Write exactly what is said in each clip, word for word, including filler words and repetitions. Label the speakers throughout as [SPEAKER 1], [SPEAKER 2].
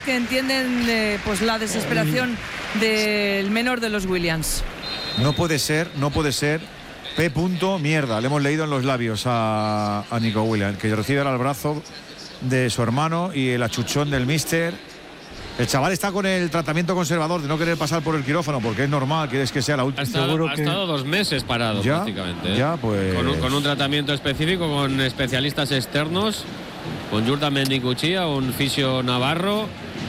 [SPEAKER 1] que entienden eh, pues la desesperación del menor de los Williams.
[SPEAKER 2] No puede ser, no puede ser. P. Punto, mierda, le hemos leído en los labios a, a Nico Williams, que recibe ahora el brazo de su hermano y el achuchón del míster. El chaval está con el tratamiento conservador de no querer pasar por el quirófano porque es normal, quieres que sea la última.
[SPEAKER 3] Ha estado,
[SPEAKER 2] Seguro
[SPEAKER 3] ha
[SPEAKER 2] que...
[SPEAKER 3] estado dos meses parado
[SPEAKER 2] ya,
[SPEAKER 3] prácticamente. ¿eh?
[SPEAKER 2] Ya, pues...
[SPEAKER 3] Con un, con un tratamiento específico, con especialistas externos, con Jurda Mendicuchía, un fisio navarro.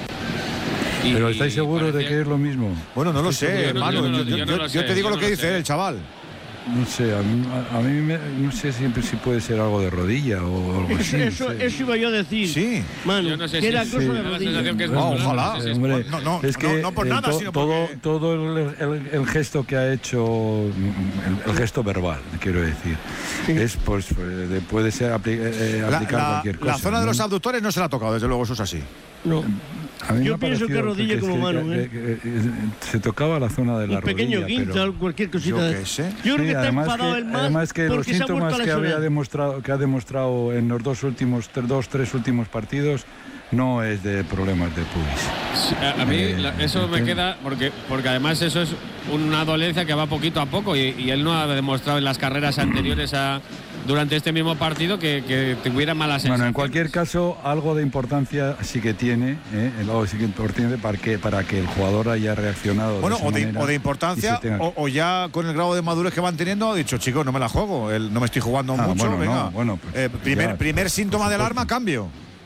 [SPEAKER 4] Y, Pero ¿estáis seguros parecía... de que es lo mismo?
[SPEAKER 2] Bueno, no lo sé, hermano. Yo, yo, yo, yo, yo te digo lo que dice él, el chaval.
[SPEAKER 4] No sé, a mí, a, a mí me, no sé siempre si puede ser algo de rodilla o algo así.
[SPEAKER 5] Eso, no sé. Eso iba yo a decir.
[SPEAKER 2] Sí.
[SPEAKER 5] Mano, no sé que si era cosa sí. de rodilla.
[SPEAKER 2] Que es no, ojalá.
[SPEAKER 4] Sí, hombre,
[SPEAKER 2] no, no,
[SPEAKER 4] es que
[SPEAKER 2] no, no por nada,
[SPEAKER 4] to,
[SPEAKER 2] sino
[SPEAKER 4] todo,
[SPEAKER 2] porque...
[SPEAKER 4] todo el, el, el gesto que ha hecho, el, el gesto verbal, quiero decir, sí. es pues puede ser apli eh, aplicar
[SPEAKER 2] la, la,
[SPEAKER 4] cualquier cosa.
[SPEAKER 2] La zona ¿no? de los abductores no se la ha tocado, desde luego, eso es así.
[SPEAKER 5] No.
[SPEAKER 4] A mí
[SPEAKER 5] yo
[SPEAKER 4] me
[SPEAKER 5] pienso que rodilla que, como
[SPEAKER 4] que,
[SPEAKER 5] mano,
[SPEAKER 4] que,
[SPEAKER 5] ¿eh?
[SPEAKER 4] que, que, se tocaba la zona de
[SPEAKER 5] un
[SPEAKER 4] la rodilla.
[SPEAKER 5] Un pequeño guincho, cualquier cosita.
[SPEAKER 2] Yo,
[SPEAKER 5] de...
[SPEAKER 2] qué sé.
[SPEAKER 5] yo creo
[SPEAKER 4] sí,
[SPEAKER 5] que está enfadado
[SPEAKER 4] que,
[SPEAKER 5] el más.
[SPEAKER 4] Además que los síntomas que había demostrado, que ha demostrado en los dos últimos, dos, tres últimos partidos, no es de problemas de pubis.
[SPEAKER 3] Sí, a, a mí eh, la, eso me queda porque porque además eso es una dolencia que va poquito a poco y, y él no ha demostrado en las carreras anteriores a durante este mismo partido que, que tuviera malas sensaciones.
[SPEAKER 4] Bueno, en cualquier caso, algo de importancia sí que tiene, ¿eh? algo sí que importante para que, para que el jugador haya reaccionado.
[SPEAKER 2] Bueno,
[SPEAKER 4] de esa
[SPEAKER 2] o, de,
[SPEAKER 4] manera
[SPEAKER 2] o de importancia,
[SPEAKER 4] tenga...
[SPEAKER 2] o, o ya con el grado de madurez que van teniendo, ha dicho, chicos, no me la juego, el, no me estoy jugando
[SPEAKER 4] ah,
[SPEAKER 2] mucho,
[SPEAKER 4] bueno,
[SPEAKER 2] venga.
[SPEAKER 4] No, bueno, pues,
[SPEAKER 2] eh, primer
[SPEAKER 4] ya,
[SPEAKER 2] primer síntoma de alarma, cambio.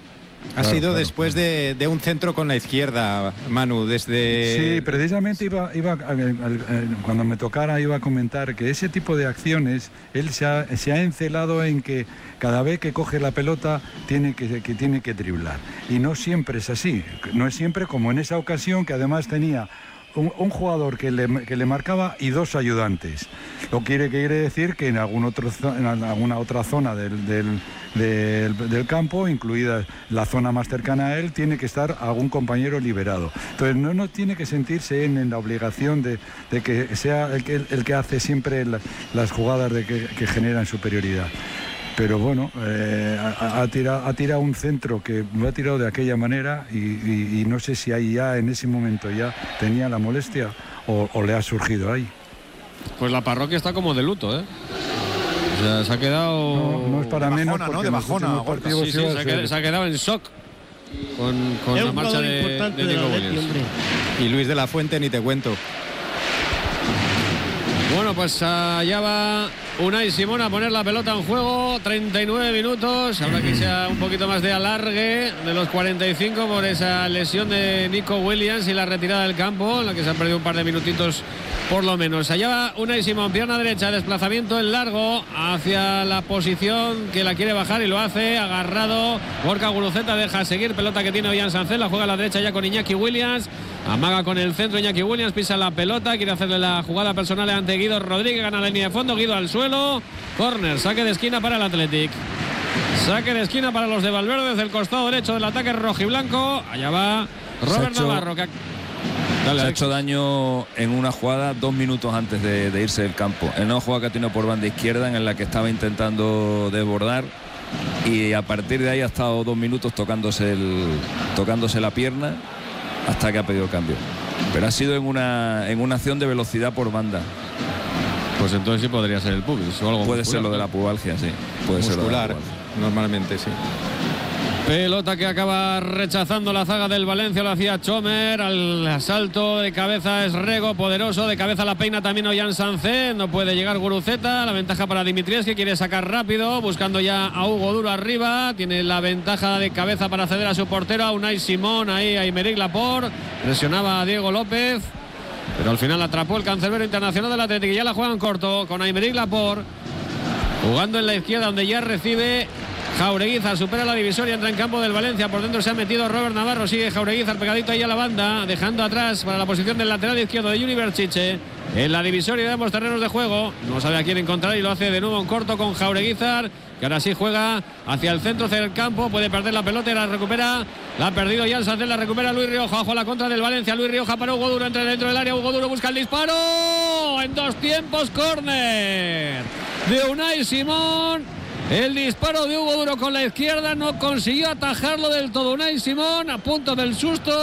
[SPEAKER 6] Ha claro, sido claro, después claro. De, de un centro con la izquierda, Manu, desde...
[SPEAKER 4] Sí, precisamente iba, iba a, a, a, cuando me tocara iba a comentar que ese tipo de acciones, él se ha, se ha encelado en que cada vez que coge la pelota tiene que, que, tiene que driblar. Y no siempre es así, no es siempre como en esa ocasión que además tenía... Un, un jugador que le, que le marcaba y dos ayudantes. Lo quiere, quiere decir que en, algún otro, en alguna otra zona del, del, del, del campo, incluida la zona más cercana a él, tiene que estar algún compañero liberado. Entonces no, no tiene que sentirse en, en la obligación de, de que sea el que, el que hace siempre la, las jugadas de que, que generan superioridad. Pero bueno, eh, ha, ha, tirado, ha tirado un centro que lo ha tirado de aquella manera y, y, y no sé si ahí ya en ese momento ya tenía la molestia o, o le ha surgido ahí.
[SPEAKER 3] Pues la parroquia está como de luto, ¿eh? O sea, se ha quedado...
[SPEAKER 4] No, no es para
[SPEAKER 2] de
[SPEAKER 4] menos,
[SPEAKER 2] bajona, ¿no? De bajona.
[SPEAKER 3] Sí, sí, se, ha quedado, se ha quedado en shock con, con la marcha de, de, de Nico Williams.
[SPEAKER 6] Y Luis de la Fuente ni te cuento.
[SPEAKER 3] Bueno, pues allá va Unai Simón a poner la pelota en juego. treinta y nueve minutos. Habrá que sea un poquito más de alargue de los cuarenta y cinco por esa lesión de Nico Williams y la retirada del campo, en la que se han perdido un par de minutitos por lo menos. Allá va Unai Simón, pierna derecha, desplazamiento en largo hacia la posición que la quiere bajar y lo hace. Agarrado Gorka Guruceta, deja seguir. Pelota que tiene Ollán Sancet, la juega a la derecha ya con Iñaki Williams. Amaga con el centro Iñaki Williams, pisa la pelota, quiere hacerle la jugada personal ante Guido Rodríguez, gana la línea de fondo, Guido al suelo, córner, saque de esquina para el Athletic. Saque de esquina para los de Valverde desde el costado derecho del ataque rojiblanco. Allá va Robert
[SPEAKER 7] hecho,
[SPEAKER 3] Navarro. Que...
[SPEAKER 7] Dale, se ha hecho daño en una jugada dos minutos antes de, de irse del campo. En una jugada que ha tenido por banda izquierda en la que estaba intentando desbordar y a partir de ahí ha estado dos minutos tocándose, el, tocándose la pierna hasta que ha pedido cambio. Pero ha sido en una, en una acción de velocidad por banda.
[SPEAKER 3] Pues entonces sí podría ser el pubis o algo
[SPEAKER 7] puede
[SPEAKER 3] muscular,
[SPEAKER 7] ser lo de la pubalgia, sí. Puede
[SPEAKER 6] muscular,
[SPEAKER 7] ser lo de la pubalgia.
[SPEAKER 6] Normalmente, sí.
[SPEAKER 3] Pelota que acaba rechazando la zaga del Valencia, lo hacía Chomer, al asalto de cabeza es Rego, poderoso, de cabeza la peina también Ollán Sancet, no puede llegar Guruceta, la ventaja para Dimitrievski, que quiere sacar rápido, buscando ya a Hugo Duro arriba, tiene la ventaja de cabeza para ceder a su portero, a Unai Simón, ahí a Aymeric Laporte, presionaba a Diego López, pero al final atrapó el cancerbero internacional del Atlético y ya la juegan corto con Aymeric Laporte, jugando en la izquierda donde ya recibe Jaureguizar, supera la divisoria, entra en campo del Valencia, por dentro se ha metido Robert Navarro, sigue Jaureguizar pegadito ahí a la banda, dejando atrás para la posición del lateral izquierdo de Juni Berchiche, en la divisoria de ambos terrenos de juego, no sabe a quién encontrar y lo hace de nuevo en corto con Jaureguizar, que ahora sí juega hacia el centro del campo, puede perder la pelota y la recupera, la ha perdido ya el Sancet, la recupera Luis Rioja, ojo a la contra del Valencia, Luis Rioja para Hugo Duro, entra dentro del área, Hugo Duro busca el disparo, en dos tiempos, córner de Unai Simón. El disparo de Hugo Duro con la izquierda no consiguió atajarlo del todo Unai Simón, a punto del susto.